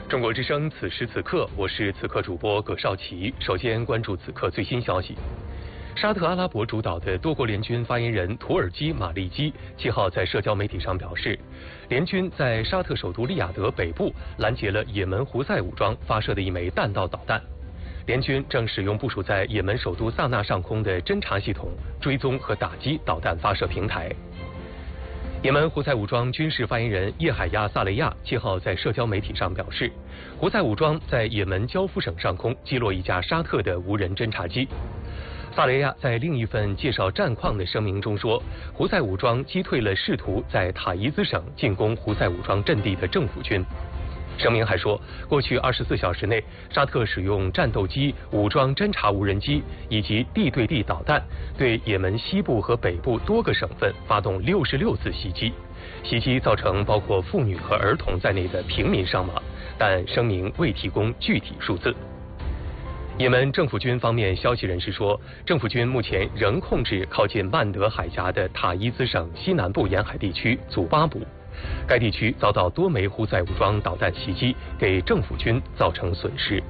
中国之声此时此刻，我是此刻主播葛少奇。首先关注此刻最新消息。沙特阿拉伯主导的多国联军发言人图尔基·马利基7号在社交媒体上表示，联军在沙特首都利雅得北部拦截了也门胡塞武装发射的一枚弹道导弹。联军正使用部署在也门首都萨那上空的侦察系统追踪和打击导弹发射平台。也门胡塞武装军事发言人叶海亚·萨雷亚7号在社交媒体上表示，胡塞武装在也门焦夫省上空击落一架沙特的无人侦察机。萨雷亚在另一份介绍战况的声明中说，胡塞武装击退了试图在塔伊兹省进攻胡塞武装阵地的政府军。声明还说，过去24小时内，沙特使用战斗机、武装侦察无人机以及地对地导弹，对也门西部和北部多个省份发动66次袭击。袭击造成包括妇女和儿童在内的平民伤亡，但声明未提供具体数字。也门政府军方面消息人士说，政府军目前仍控制靠近曼德海峡的塔伊兹省西南部沿海地区祖巴卜。该地区遭到多枚胡塞武装导弹袭击，给政府军造成损失。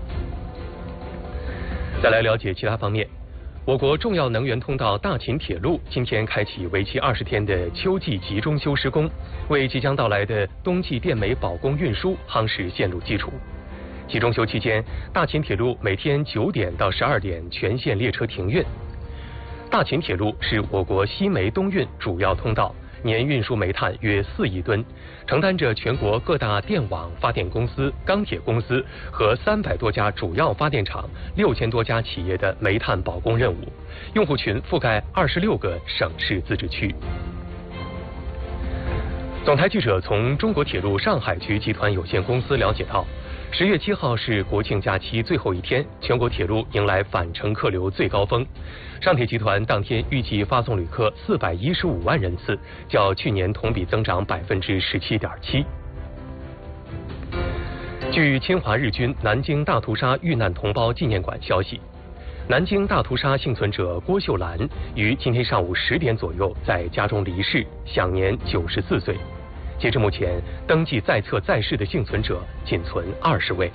再来了解其他方面，我国重要能源通道大秦铁路今天开启为期20天的秋季集中修施工，为即将到来的冬季电煤保供运输夯实线路基础。集中修期间，大秦铁路每天9点到12点全线列车停运。大秦铁路是我国西煤东运主要通道，年运输煤炭约4亿吨，承担着全国各大电网、发电公司、钢铁公司和300多家主要发电厂、6000多家企业的煤炭保供任务，用户群覆盖26个省市自治区。总台记者从中国铁路上海局集团有限公司了解到，10月7号是国庆假期最后一天，全国铁路迎来返程客流最高峰。上铁集团当天预计发送旅客415万人次，较去年同比增长17.7%。据侵华日军南京大屠杀遇难同胞纪念馆消息，南京大屠杀幸存者郭秀兰于今天上午10点左右在家中离世，享年94岁。截至目前，登记在册在世的幸存者仅存20位。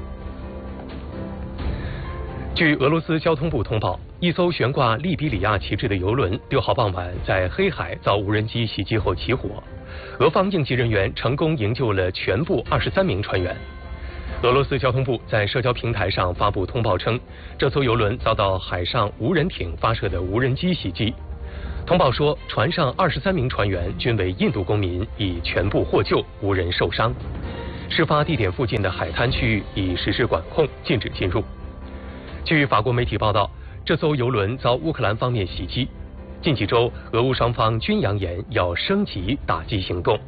据俄罗斯交通部通报，一艘悬挂利比里亚旗帜的邮轮6号傍晚在黑海遭无人机袭击后起火，俄方应急人员成功营救了全部23名船员。俄罗斯交通部在社交平台上发布通报称，这艘邮轮遭到海上无人艇发射的无人机袭击。通报说，船上23名船员均为印度公民，已全部获救，无人受伤。事发地点附近的海滩区域已实施管控，禁止进入。据法国媒体报道，这艘邮轮遭乌克兰方面袭击。近几周，俄乌双方均扬言要升级打击行动。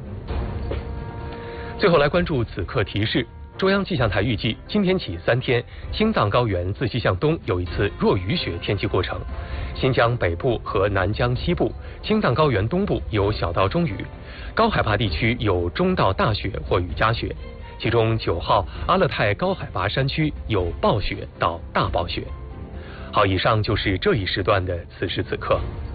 最后来关注此刻提示。中央气象台预计，今天起3天，青藏高原自西向东有一次弱雨雪天气过程，新疆北部和南疆西部、青藏高原东部有小到中雨，高海拔地区有中到大雪或雨夹雪，其中9号阿勒泰高海拔山区有暴雪到大暴雪。好，以上就是这一时段的此时此刻。